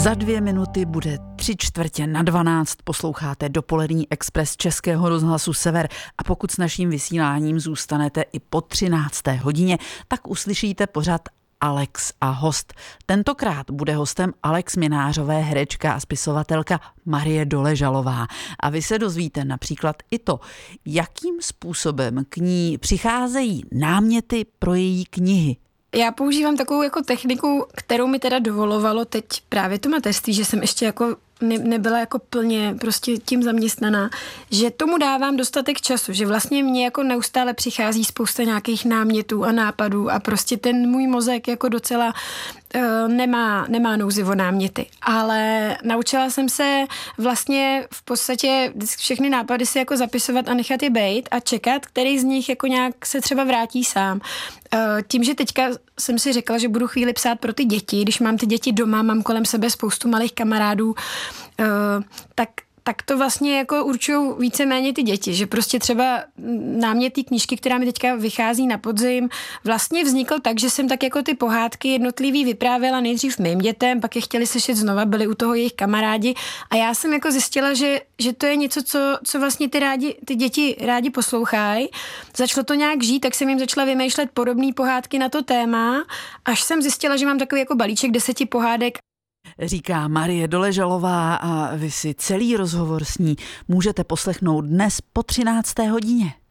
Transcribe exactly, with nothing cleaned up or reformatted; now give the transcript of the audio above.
Za dvě minuty bude tři čtvrtě na dvanáct. Posloucháte Dopolední Express Českého rozhlasu Sever a pokud s naším vysíláním zůstanete i po třinácté hodině, tak uslyšíte pořad Alex a host. Tentokrát bude hostem Alex Minářové, herečka a spisovatelka Marie Doležalová. A vy se dozvíte například i to, jakým způsobem k ní přicházejí náměty pro její knihy. Já používám takovou jako techniku, kterou mi teda dovolovalo teď právě to mateřství, že jsem ještě jako ne, nebyla jako plně prostě tím zaměstnaná, že tomu dávám dostatek času, že vlastně mě jako neustále přichází spousta nějakých námětů a nápadů a prostě ten můj mozek jako docela uh, nemá, nemá nouzi o náměty. Ale naučila jsem se vlastně v podstatě všechny nápady si jako zapisovat a nechat je bejt a čekat, který z nich jako nějak se třeba vrátí sám. Uh, tím, že teďka jsem si řekla, že budu chvíli psát pro ty děti, když mám ty děti doma, mám kolem sebe spoustu malých kamarádů, Uh, tak, tak to vlastně jako určují víceméně ty děti, že prostě třeba námět té knížky, která mi teďka vychází na podzim, vlastně vznikl tak, že jsem tak jako ty pohádky jednotlivý vyprávěla nejdřív mým dětem, pak je chtěli slyšet znova, byli u toho jejich kamarádi a já jsem jako zjistila, že, že to je něco, co, co vlastně ty, rádi, ty děti rádi poslouchají. Začalo to nějak žít, tak jsem jim začala vymýšlet podobné pohádky na to téma, až jsem zjistila, že mám takový jako balíček deseti pohádek. Říká Marie Doležalová a vy si celý rozhovor s ní můžete poslechnout dnes po třinácté hodině.